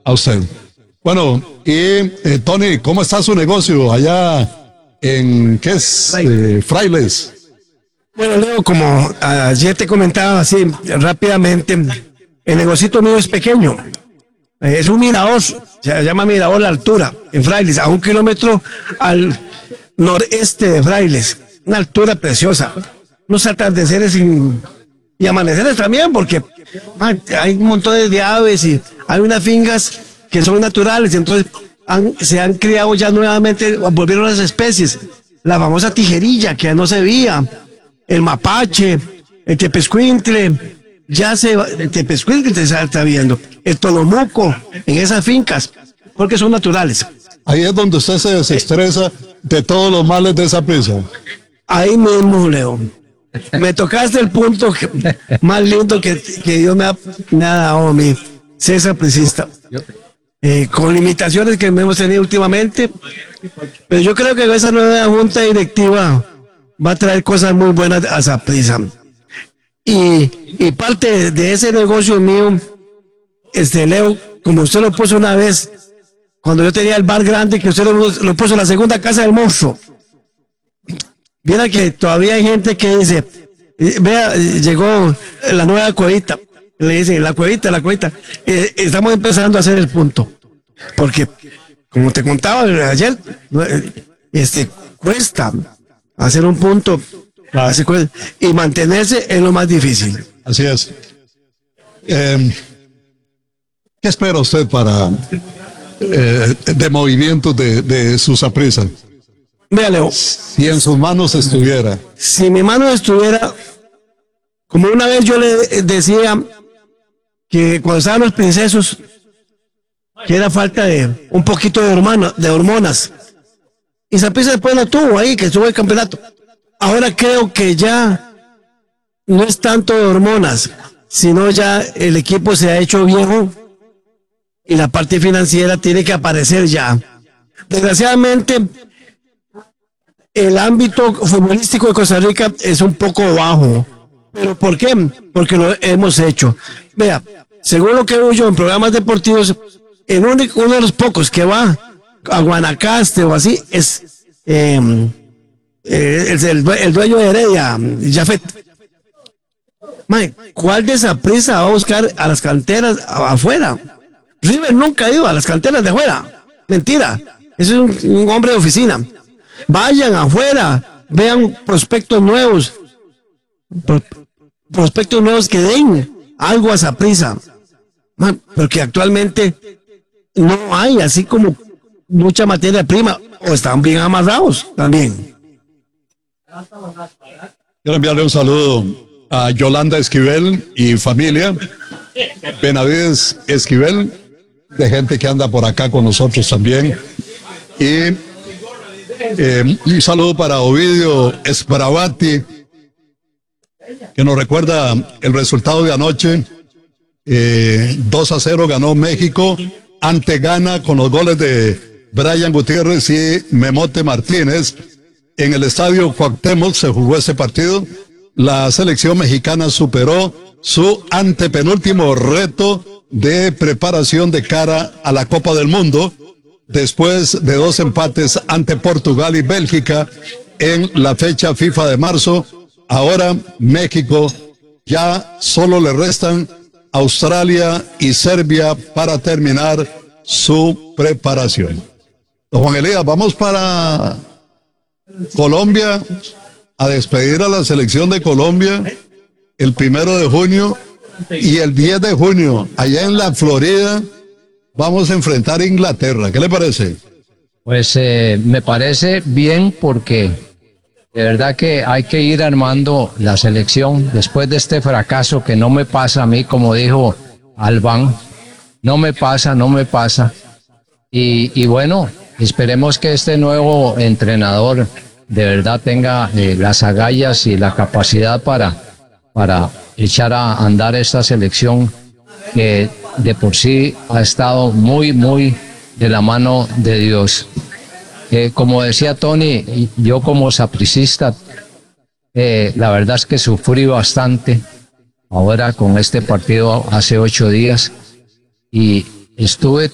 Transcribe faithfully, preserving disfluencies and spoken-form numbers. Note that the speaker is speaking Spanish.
A usted. Bueno, y eh, Tony, ¿cómo está su negocio allá en, ¿qué es? Eh, Frailes. Bueno, Leo, como ayer te comentaba así rápidamente, el negocito mío es pequeño. Es un mirador, se llama Mirador La Altura, en Frailes, a un kilómetro al noreste de Frailes. Una altura preciosa. Unos atardeceres y, y amaneceres también, porque man, hay un montón de aves y hay unas fincas que son naturales, entonces han, se han criado ya nuevamente, volvieron las especies. La famosa tijerilla que no se veía, el mapache, el tepezcuintle, ya se va, el tepezcuintle se está viendo, el tolomuco en esas fincas, porque son naturales. Ahí es donde usted se desestresa de todos los males de esa prisa. Ahí mismo, Leo. Me tocaste el punto que, más lindo que, que Dios me ha, me ha dado a mí, ser sapricista. Eh, con limitaciones que hemos tenido últimamente, pero yo creo que esa nueva junta directiva va a traer cosas muy buenas a Saprissa. Y, y parte de, de ese negocio mío, este Leo, como usted lo puso una vez, cuando yo tenía el bar grande, que usted lo, lo puso en la segunda casa del monstruo. Viera que todavía hay gente que dice, vea, llegó la nueva cuevita, le dicen, la cuevita, la cuevita. Eh, estamos empezando a hacer el punto, porque, como te contaba ayer, este, cuesta hacer un punto, hace cuesta, y mantenerse es lo más difícil. Así es. Eh, ¿Qué espera usted para eh, de movimientos de, de su Saprissa? Vea, Leo, si en sus manos estuviera. Si mi mano estuviera, como una vez yo le decía que cuando estaban los princesos, que era falta de un poquito de, hormona, de hormonas. Y Saprissa después la tuvo ahí, que estuvo el campeonato. Ahora creo que ya no es tanto de hormonas, sino ya el equipo se ha hecho viejo y la parte financiera tiene que aparecer ya. Desgraciadamente, el ámbito futbolístico de Costa Rica es un poco bajo. ¿Pero por qué? Porque lo hemos hecho. Vea, según lo que veo yo en programas deportivos, el único, uno de los pocos que va a Guanacaste o así es eh, eh, el, el, el dueño de Heredia, Jafet. Mae, ¿cuál de Saprissa va a buscar a las canteras afuera? River nunca ha ido a las canteras de afuera. Mentira. Ese es un, un hombre de oficina. Vayan afuera, vean prospectos nuevos, pro, prospectos nuevos que den algo a Saprissa, porque actualmente no hay así como mucha materia prima, o están bien amarrados también. Quiero enviarle un saludo a Yolanda Esquivel y familia, Benavides Esquivel, de gente que anda por acá con nosotros también, y Eh, un saludo para Ovidio Espravati, que nos recuerda el resultado de anoche. eh, dos a cero ganó México ante Ghana con los goles de Brian Gutiérrez y Memote Martínez. En el estadio Cuauhtémoc se jugó ese partido. La selección mexicana superó su antepenúltimo reto de preparación de cara a la Copa del Mundo, después de dos empates ante Portugal y Bélgica en la fecha FIFA de marzo. Ahora México, ya solo le restan Australia y Serbia para terminar su preparación. Don Juan Elías, vamos para Colombia a despedir a la selección de Colombia el primero de junio, y el diez de junio allá en la Florida vamos a enfrentar a Inglaterra. ¿Qué le parece? Pues eh, me parece bien, porque de verdad que hay que ir armando la selección después de este fracaso que no me pasa a mí, como dijo Albán, no me pasa, no me pasa. Y, y bueno, esperemos que este nuevo entrenador de verdad tenga eh, las agallas y la capacidad para, para echar a andar esta selección que de por sí ha estado muy, muy de la mano de Dios. Eh, como decía Tony, yo como sapricista, eh, la verdad es que sufrí bastante ahora con este partido hace ocho días, y estuve